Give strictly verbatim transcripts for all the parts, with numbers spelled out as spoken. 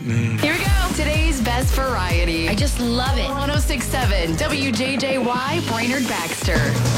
Mm. Here we go. Today's best variety. I just love it. one oh six point seven W J J Y, Brainerd Baxter.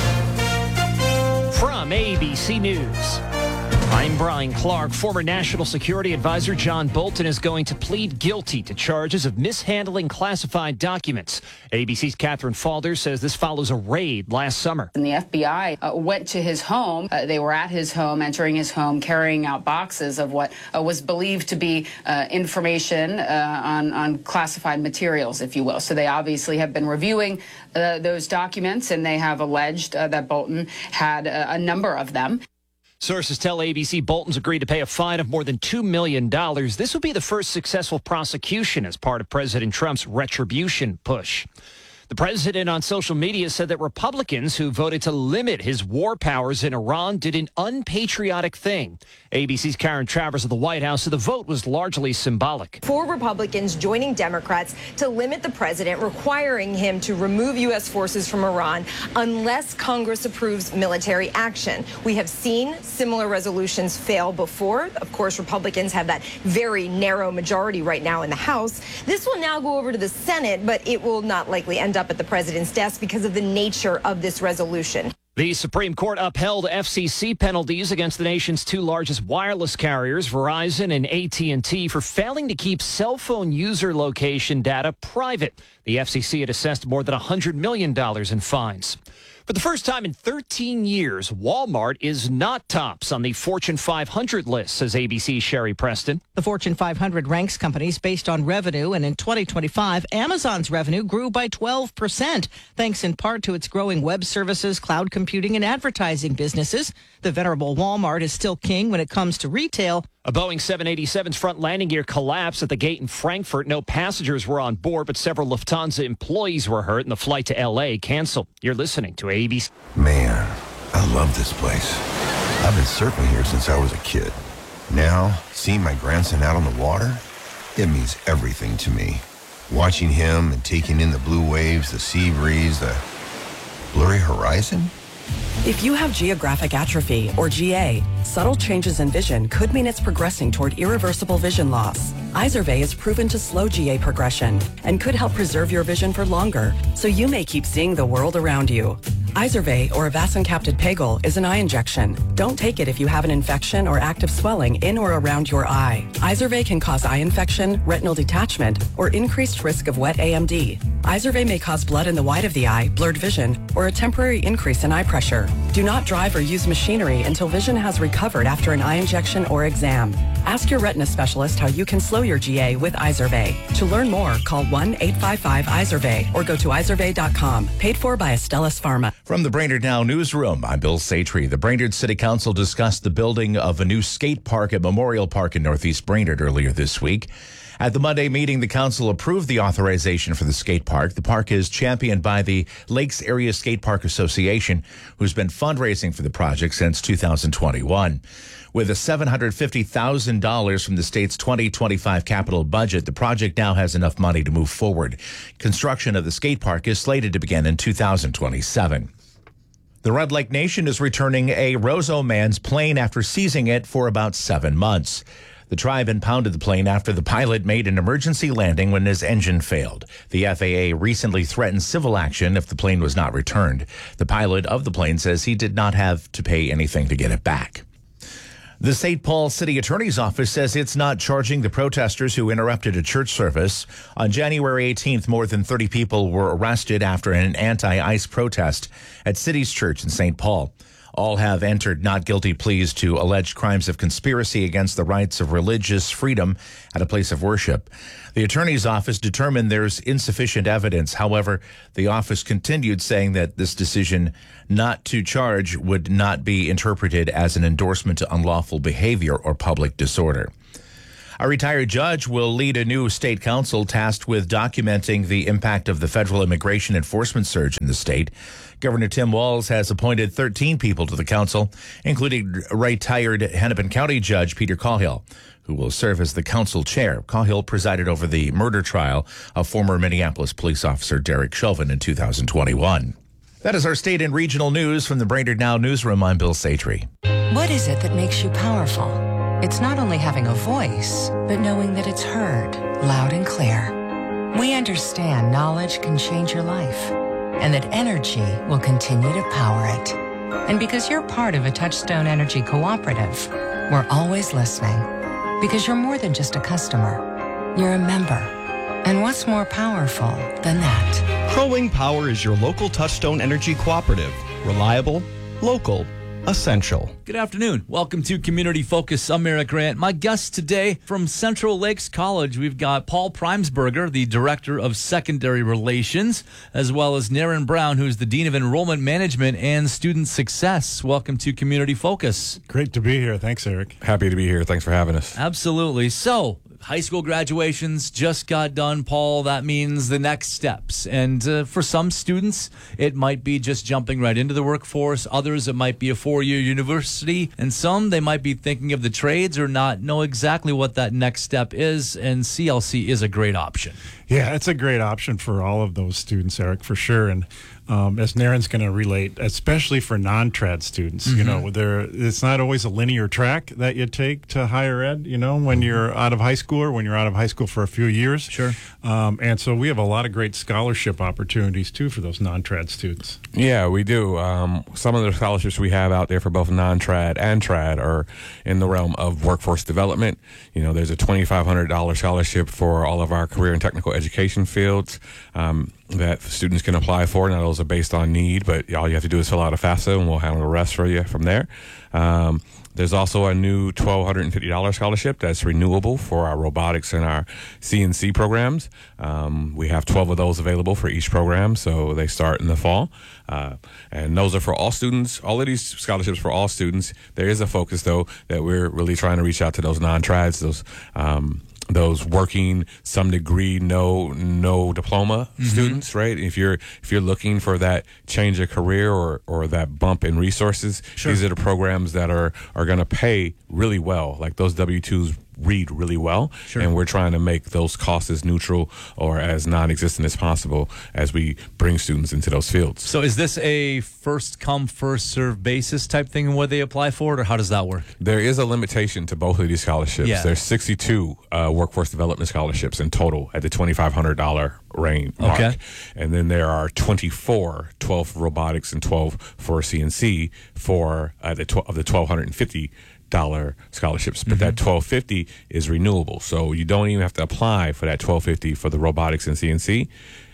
From A B C News, I'm Brian Clark. Former National Security Advisor John Bolton is going to plead guilty to charges of mishandling classified documents. A B C's Catherine Falder says this follows a raid last summer. And the F B I uh, went to his home. Uh, they were at his home, entering his home, carrying out boxes of what uh, was believed to be uh, information uh, on, on classified materials, if you will. So they obviously have been reviewing uh, those documents, and they have alleged uh, that Bolton had uh, a number of them. Sources tell A B C Bolton's agreed to pay a fine of more than two million dollars. This will be the first successful prosecution as part of President Trump's retribution push. The president on social media said that Republicans who voted to limit his war powers in Iran did an unpatriotic thing. A B C's Karen Travers of the White House said the vote was largely symbolic. Four Republicans joining Democrats to limit the president, requiring him to remove U S forces from Iran unless Congress approves military action. We have seen similar resolutions fail before. Of course, Republicans have that very narrow majority right now in the House. This will now go over to the Senate, but it will not likely end up at the president's desk because of the nature of this resolution. The Supreme Court upheld F C C penalties against the nation's two largest wireless carriers, Verizon and A T and T, for failing to keep cell phone user location data private. The F C C had assessed more than one hundred million dollars in fines. For the first time in thirteen years, Walmart is not tops on the Fortune five hundred list, says A B C's Sherry Preston. The Fortune five hundred ranks companies based on revenue, and in twenty twenty-five, Amazon's revenue grew by twelve percent, thanks in part to its growing web services, cloud computing, and advertising businesses. The venerable Walmart is still king when it comes to retail. A Boeing seven eighty-seven's front landing gear collapsed at the gate in Frankfurt. No passengers were on board, but several Lufthansa employees were hurt, and the flight to L A canceled. You're listening to A B C. Man, I love this place. I've been surfing here since I was a kid. Now, seeing my grandson out on the water, it means everything to me. Watching him and taking in the blue waves, the sea breeze, the blurry horizon. If you have geographic atrophy, or G A, subtle changes in vision could mean it's progressing toward irreversible vision loss. Izervay is proven to slow G A progression and could help preserve your vision for longer, so you may keep seeing the world around you. Izervay, or avacincaptad pegol, is an eye injection. Don't take it if you have an infection or active swelling in or around your eye. Izervay can cause eye infection, retinal detachment, or increased risk of wet A M D. Izervay may cause blood in the white of the eye, blurred vision, or a temporary increase in eye pressure. Do not drive or use machinery until vision has recovered after an eye injection or exam. Ask your retina specialist how you can slow your G A with Izervay. To learn more, call one eight five five Izervay or go to izervay dot com. Paid for by Astellas Pharma. From the Brainerd Now newsroom, I'm Bill Satry. The Brainerd City Council discussed the building of a new skate park at Memorial Park in Northeast Brainerd earlier this week. At the Monday meeting, the council approved the authorization for the skate park. The park is championed by the Lakes Area Skate Park Association, who's been fundraising for the project since two thousand twenty-one. With a seven hundred fifty thousand dollars from the state's twenty twenty-five capital budget, the project now has enough money to move forward. Construction of the skate park is slated to begin in two thousand twenty-seven. The Red Lake Nation is returning a Roseau man's plane after seizing it for about seven months. The tribe impounded the plane after the pilot made an emergency landing when his engine failed. The F A A recently threatened civil action if the plane was not returned. The pilot of the plane says he did not have to pay anything to get it back. The Saint Paul City Attorney's Office says it's not charging the protesters who interrupted a church service. On January eighteenth, more than thirty people were arrested after an anti-ICE protest at City's Church in Saint Paul. All have entered not guilty pleas to alleged crimes of conspiracy against the rights of religious freedom at a place of worship. The attorney's office determined there's insufficient evidence. However, the office continued saying that this decision not to charge would not be interpreted as an endorsement to unlawful behavior or public disorder. A retired judge will lead a new state council tasked with documenting the impact of the federal immigration enforcement surge in the state. Governor Tim Walz has appointed thirteen people to the council, including retired Hennepin County Judge Peter Cahill, who will serve as the council chair. Cahill presided over the murder trial of former Minneapolis police officer Derek Chauvin in two thousand twenty-one. That is our state and regional news from the Brainerd Now newsroom. I'm Bill Satry. What is it that makes you powerful? It's not only having a voice, but knowing that it's heard. loud and clear. We understand knowledge can change your life and that energy will continue to power it. And because you're part of a Touchstone Energy Cooperative, we're always listening. Because you're more than just a customer, you're a member. And what's more powerful than that? Crow Wing Power is your local Touchstone Energy Cooperative. Reliable, local, essential. Good afternoon. Welcome to Community Focus. I'm Eric Grant. My guest today from Central Lakes College, we've got Paul Primesberger, the Director of Secondary Relations, as well as Naren Brown, who's the Dean of Enrollment Management and Student Success. Welcome to Community Focus. Great to be here. Thanks, Eric. Happy to be here. Thanks for having us. Absolutely. So, high school graduations just got done, Paul. That means the next steps. And uh, for some students, it might be just jumping right into the workforce. Others, it might be a four-year university. And some, they might be thinking of the trades or not know exactly what that next step is. And C L C is a great option. Yeah, it's a great option for all of those students, Eric, for sure. And um, as Naren's going to relate, especially for non-trad students, mm-hmm. you know, there it's not always a linear track that you take to higher ed, you know, when you're out of high school or when you're out of high school for a few years. Sure. Um, and so we have a lot of great scholarship opportunities, too, for those non-trad students. Yeah, we do. Um, some of the scholarships we have out there for both non-trad and trad are in the realm of workforce development. You know, there's a twenty-five hundred dollars scholarship for all of our career and technical education fields um, that students can apply for. Now, those are based on need, but all you have to do is fill out a FAFSA, and we'll handle the rest for you from there. Um, There's also a new one thousand two hundred fifty dollars scholarship that's renewable for our robotics and our C N C programs. Um, we have twelve of those available for each program, so they start in the fall. Uh, and those are for all students. All of these scholarships for all students. There is a focus, though, that we're really trying to reach out to those non-trads, those um, those working some degree, no no diploma mm-hmm. students, right? If you're if you're looking for that change of career or or that bump in resources, sure. these are the programs that are are going to pay really well. Like those W two's read really well, sure. and we're trying to make those costs as neutral or as non-existent as possible as we bring students into those fields. So is this a first come, first serve basis type thing where they apply for it, or how does that work? There is a limitation to both of these scholarships. Yeah. There's sixty-two uh, workforce development scholarships in total at the twenty-five hundred dollars range mark. Okay. And then there are twenty-four, twelve for robotics and twelve for C N C for uh, the tw- of the twelve fifty dollar scholarships, but mm-hmm. that twelve fifty is renewable, so you don't even have to apply for that twelve fifty for the robotics and C N C.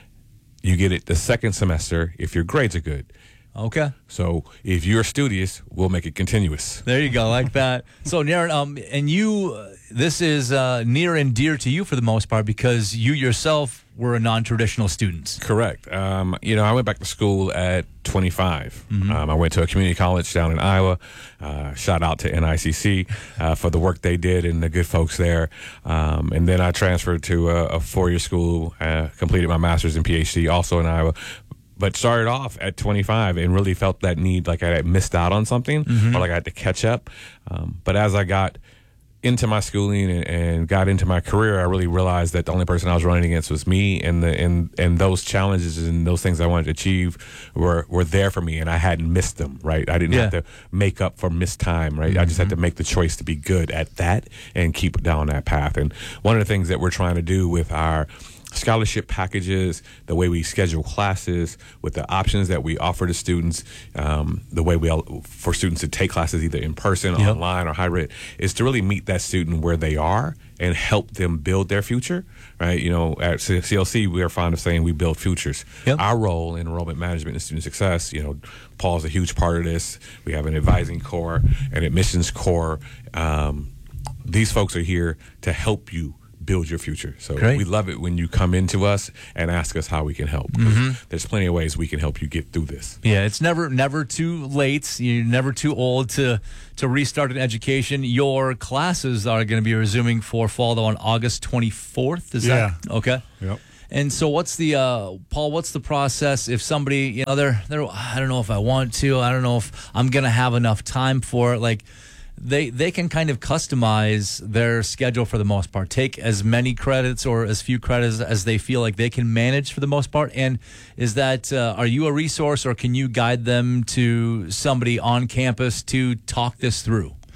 You get it the second semester if your grades are good. Okay. So if you're studious, we'll make it continuous. There you go, like that. So Naren, um, and you, uh, this is uh, near and dear to you for the most part because you yourself were a non-traditional student. Correct. Um, you know, I went back to school at twenty-five. Mm-hmm. Um, I went to a community college down in Iowa. Uh, shout out to N I C C uh, for the work they did and the good folks there. Um, and then I transferred to a, a four-year school, uh, completed my master's and P H D also in Iowa. But started off at twenty-five and really felt that need, like I had missed out on something mm-hmm. or like I had to catch up. Um, but as I got into my schooling and, and got into my career, I really realized that the only person I was running against was me, and the and and those challenges and those things I wanted to achieve were were there for me, and I hadn't missed them. Right, I didn't yeah. have to make up for missed time. Right, mm-hmm. I just had to make the choice to be good at that and keep down that path. And one of the things that we're trying to do with our scholarship packages, the way we schedule classes, with the options that we offer to students, um, the way we for students to take classes either in person, yep. online, or hybrid, is to really meet that student where they are and help them build their future. Right? You know, at C L C, we are fond of saying we build futures. Yep. Our role in enrollment management and student success, you know, Paul's a huge part of this. We have an advising core, an admissions core. Um, these folks are here to help you build your future. So Great. We love it when you come into us and ask us how we can help. Mm-hmm. There's plenty of ways we can help you get through this. Yeah, it's never never too late. You're never too old to to restart an education. Your classes are going to be resuming for fall though on August twenty-fourth. Is yeah. that okay? Yep. And so what's the uh, Paul, what's the process if somebody, you know, they're they're I don't know if I want to, I don't know if I'm going to have enough time for it, like They they can kind of customize their schedule for the most part. Take as many credits or as few credits as they feel like they can manage for the most part. And is that uh, are you a resource, or can you guide them to somebody on campus to talk this through?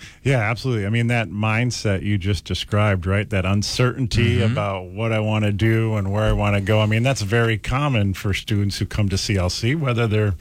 Yeah, absolutely. I mean, that mindset you just described, right? That uncertainty Mm-hmm. about what I want to do and where I want to go. I mean, that's very common for students who come to C L C, whether they're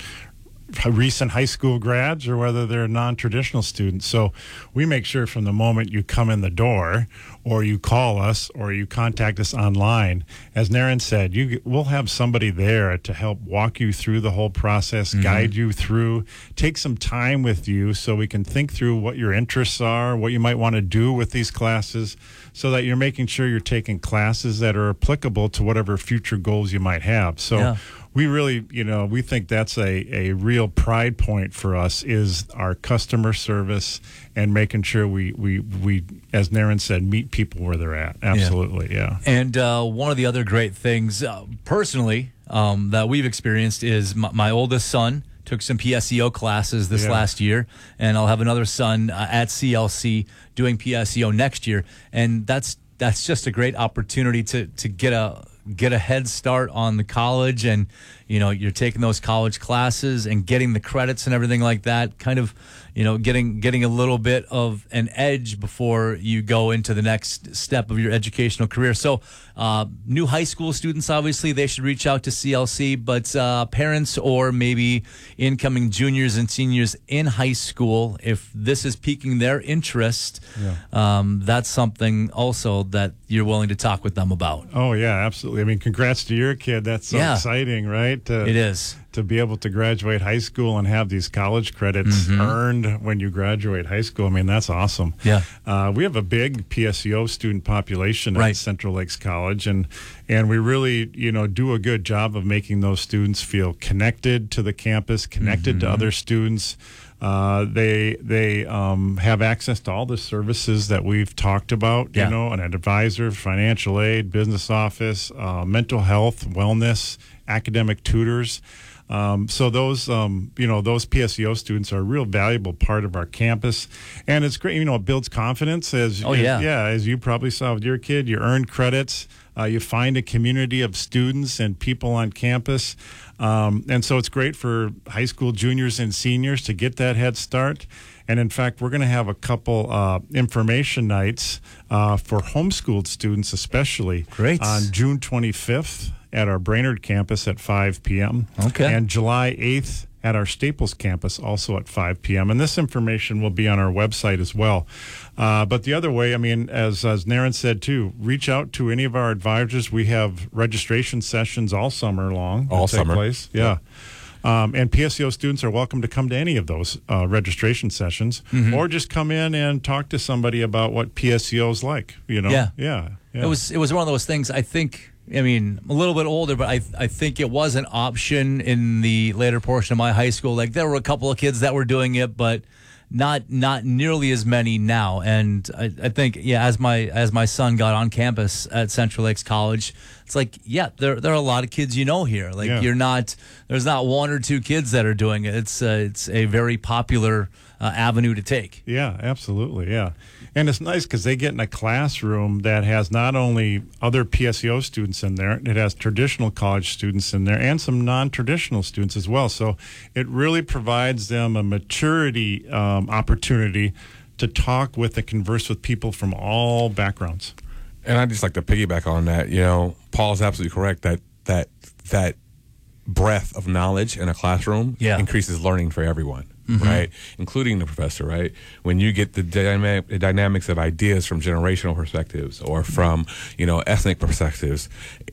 recent high school grads or whether they're non-traditional students. So we make sure from the moment you come in the door or you call us or you contact us online, as Naren said, you we'll have somebody there to help walk you through the whole process, Mm-hmm. guide you through, take some time with you so we can think through what your interests are, what you might want to do with these classes, so that you're making sure you're taking classes that are applicable to whatever future goals you might have. So Yeah. we really, you know, we think that's a, a real pride point for us is our customer service and making sure we, we, we as Naren said, meet people where they're at. Absolutely, yeah. And uh, one of the other great things, uh, personally, um, that we've experienced is my, my oldest son took some P S E O classes this Yeah. last year, and I'll have another son uh, at C L C doing P S E O next year, and that's that's just a great opportunity to to get a get a head start on the college, and you know you're taking those college classes and getting the credits and everything like that, kind of you know getting getting a little bit of an edge before you go into the next step of your educational career. So uh, new high school students, obviously they should reach out to C L C, but uh, parents or maybe incoming juniors and seniors in high school, if this is piquing their interest, Yeah. um, that's something also that you're willing to talk with them about. Oh, yeah, absolutely. I mean, congrats to your kid. That's so Yeah. exciting, right? To, It is. To be able to graduate high school and have these college credits Mhm. earned when you graduate high school. I mean, that's awesome. Yeah. Uh, we have a big P S E O student population Right. at Central Lakes College, and and we really, you know, do a good job of making those students feel connected to the campus, connected to Mhm. other students. Uh, they they um, have access to all the services that we've talked about, Yeah. you know, an advisor, financial aid, business office, uh, mental health, wellness, academic tutors. Um, so those, um, you know, those P S E O students are a real valuable part of our campus, and it's great. You know, it builds confidence as, Oh, as- yeah. yeah, as you probably saw with your kid. You earn credits, uh, you find a community of students and people on campus, um, and so it's great for high school juniors and seniors to get that head start. And in fact, we're going to have a couple uh, information nights uh, for homeschooled students, especially Great. on June twenty-fifth at our Brainerd campus at five p.m. Okay. And July eighth at our Staples campus, also at five p.m. And this information will be on our website as well. Uh, but the other way, I mean, as, as Naren said too, reach out to any of our advisors. We have registration sessions all summer long. that All take summer. place. Yeah. Um, and P S E O students are welcome to come to any of those uh, registration sessions, Mhm. or just come in and talk to somebody about what P S E O is like. You know, Yeah. yeah, yeah. It was it was one of those things. I think. I mean, I'm a little bit older, but I I think it was an option in the later portion of my high school. Like there were a couple of kids that were doing it, but not not nearly as many now. And I, I think yeah, as my as my son got on campus at Central Lakes College, it's like yeah, there there are a lot of kids you know here. Like Yeah. you're not there's not one or two kids that are doing it. It's uh, it's a very popular uh, avenue to take. Yeah, absolutely. Yeah. And it's nice because they get in a classroom that has not only other P S E O students in there, it has traditional college students in there and some non-traditional students as well. So it really provides them a maturity um, opportunity to talk with and converse with people from all backgrounds. And I'd just like to piggyback on that. You know, Paul's absolutely correct that that that breadth of knowledge in a classroom Yeah. increases learning for everyone, Mhm. right? Including the professor, right? When you get the, dynamic, the dynamics of ideas from generational perspectives or from, you know, ethnic perspectives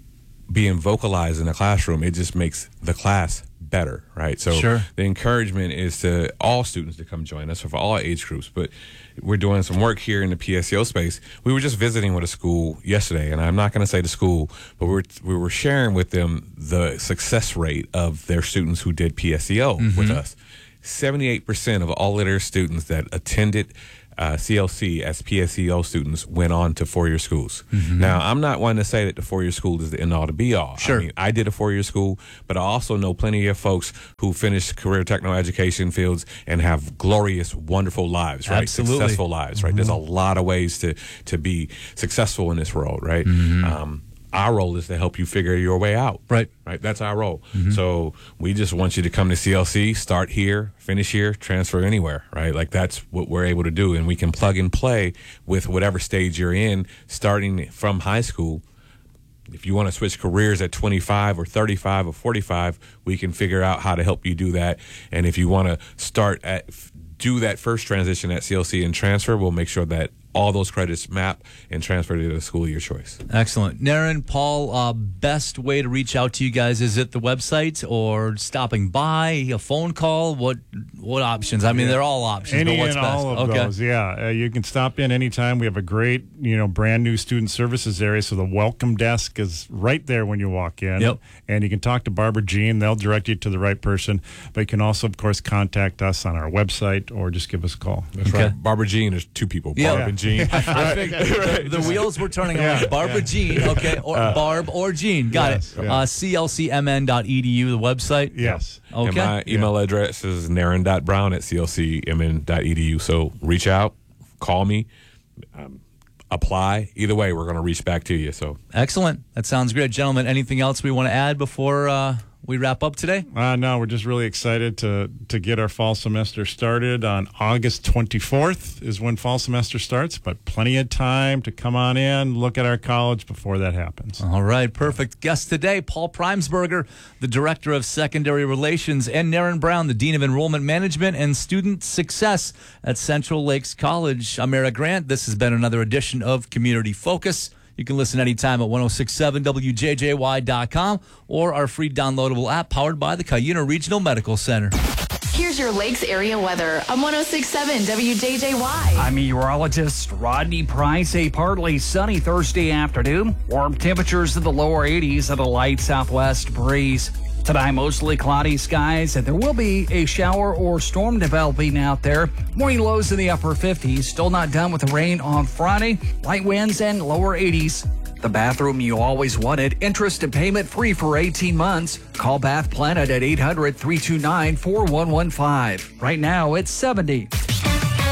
being vocalized in the classroom, it just makes the class better, right? So Sure. the encouragement is to all students to come join us, for all age groups. But we're doing some work here in the P S E O space. We were just visiting with a school yesterday, and I'm not going to say the school, but we were, we were sharing with them the success rate of their students who did P S E O Mhm. with us. seventy-eight percent of all of their students that attended uh, C L C as P S E O students went on to four-year schools. Mhm. Now, I'm not one to say that the four-year school is the end-all to be-all. Sure. I mean, I did a four-year school, but I also know plenty of folks who finished career techno education fields and have glorious, wonderful lives, right? Absolutely. Successful lives, right? There's a lot of ways to to be successful in this world, right? Mhm. Um, our role is to help you figure your way out. Right. Right. That's our role. Mm-hmm. So we just want you to come to C L C, start here, finish here, transfer anywhere. Right. Like that's what we're able to do. And we can plug and play with whatever stage you're in, starting from high school. If you want to switch careers at twenty-five or thirty-five or forty-five, we can figure out how to help you do that. And if you want to start at do that first transition at C L C and transfer, we'll make sure that all those credits map and transfer to the school of your choice. Excellent. Naren, Paul, uh, best way to reach out to you guys, is it the website or stopping by, a phone call? What what options? I mean, Yeah. they're all options, Any but what's and best? all of okay. those, yeah. Uh, you can stop in anytime. We have a great, you know, brand new student services area, so the welcome desk is right there when you walk in. Yep. And you can talk to Barbara Jean. They'll direct you to the right person. But you can also, of course, contact us on our website or just give us a call. That's Okay. right. Barbara Jean, there's two people, Yeah. Barb and Jean. I think the, the wheels were turning Yeah, on. Barbara yeah. Jean, okay, or Uh, Barb or Jean. Got yes, it. yeah. Uh, C L C M N dot E D U, the website. Yes. And Okay. my email address is naren dot brown at C L C M N dot E D U. So reach out, call me, um, apply. Either way, we're going to reach back to you. So Excellent. That sounds great. Gentlemen, anything else we want to add before uh, we wrap up today? Uh, no, we're just really excited to to get our fall semester started on August twenty-fourth is when fall semester starts, but plenty of time to come on in, look at our college before that happens. All right, perfect. Guest today, Paul Primesberger, the Director of Secondary Relations, and Naren Brown, the Dean of Enrollment Management and Student Success at Central Lakes College. I'm Eric Grant. This has been another edition of Community Focus. You can listen anytime at ten sixty-seven W J J Y dot com or our free downloadable app powered by the Cuyuna Regional Medical Center. Here's your Lakes area weather on ten sixty-seven W J J Y. I'm meteorologist Rodney Price. A partly sunny Thursday afternoon. Warm temperatures in the lower eighties and a light southwest breeze. Tonight, mostly cloudy skies, and there will be a shower or storm developing out there. Morning lows in the upper fifties. Still not done with the rain on Friday. Light winds and lower eighties. The bathroom you always wanted. Interest and payment free for eighteen months. Call Bath Planet at eight hundred, three two nine, four one one five. Right now, it's seventy.